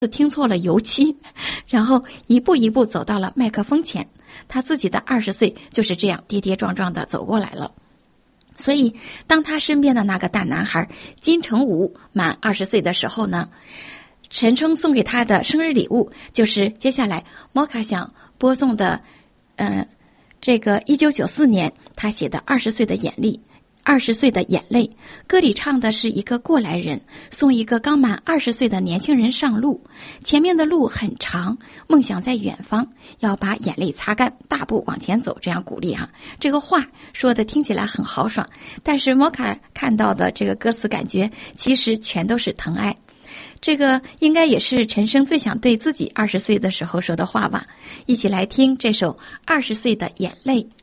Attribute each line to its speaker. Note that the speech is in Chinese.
Speaker 1: 听错了油漆，然后一步一步走到了麦克风前。他自己的20岁就是这样跌跌撞撞的走过来了。所以当他身边的那个大男孩金城武满20岁的时候呢，陈冲送给他的生日礼物就是接下来摩卡想播送的这个1994年他写的20岁的眼泪。歌里唱的是一个过来人送一个刚满20岁的年轻人上路，前面的路很长，梦想在远方，要把眼泪擦干，大步往前走，这样鼓励这个话说的听起来很豪爽，但是摩卡看到的这个歌词感觉其实全都是疼爱。这个应该也是陈升最想对自己20岁的时候说的话吧。一起来听这首20岁的眼泪。